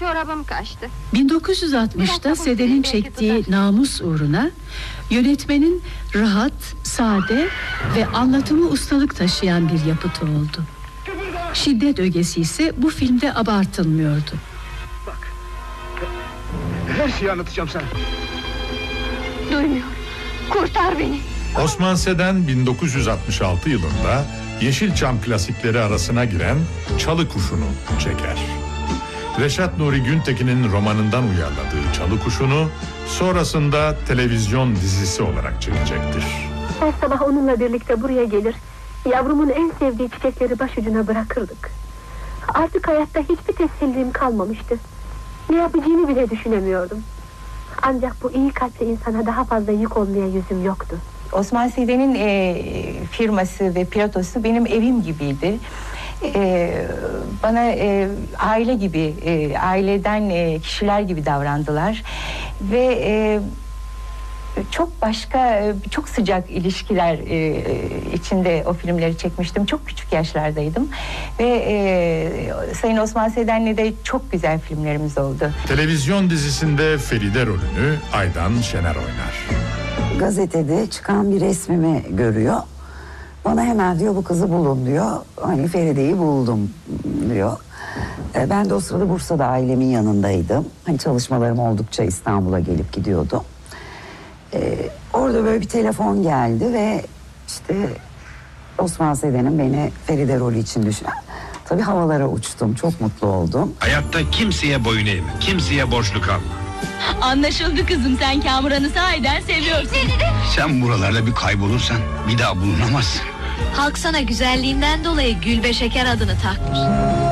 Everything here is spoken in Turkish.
çorabım kaçtı. 1960'ta Seden'in çektiği Namus uğruna yönetmenin rahat, sade ve anlatımı ustalık taşıyan bir yapıtı oldu. Şiddet ögesi ise bu filmde abartılmıyordu. Bak, her şeyi anlatacağım sana. Duymuyorum. Kurtar beni. Osman Seden 1966 yılında Yeşilçam klasikleri arasına giren Çalı Kuşu'nu çeker. Reşat Nuri Güntekin'in romanından uyarladığı Çalı Kuşu'nu sonrasında televizyon dizisi olarak çekecektir. Her sabah onunla birlikte buraya gelir, yavrumun en sevdiği çiçekleri başucuna bırakırdık. Artık hayatta hiçbir tesellim kalmamıştı. Ne yapacağını bile düşünemiyordum. Ancak bu iyi kalpli insana daha fazla yük olmaya yüzüm yoktu. Osman Seden'in firması ve pilotosu benim evim gibiydi. Bana aile gibi, aileden kişiler gibi davrandılar ve çok başka, çok sıcak ilişkiler içinde o filmleri çekmiştim. Çok küçük yaşlardaydım ve Sayın Osman Seden'le de çok güzel filmlerimiz oldu. Televizyon dizisinde Feride rolünü Aydan Şener oynar. Gazetede çıkan bir resmimi görüyor. Bana hemen diyor bu kızı bulun diyor. Hani Feride'yi buldum diyor. Ben de o sırada Bursa'da ailemin yanındaydım. Hani çalışmalarım oldukça İstanbul'a gelip gidiyordum. Orada böyle bir telefon geldi ve işte Osman Seden'in beni Feride rolü için düşünen. Tabii havalara uçtum, çok mutlu oldum. Hayatta kimseye boyun eğme, kimseye borçlu kalma. Anlaşıldı kızım, sen Kamuran'ı sahiden seviyorsun. Sen buralarda bir kaybolursan bir daha bulunamazsın. Halk sana güzelliğinden dolayı Gülbe Şeker adını takmış.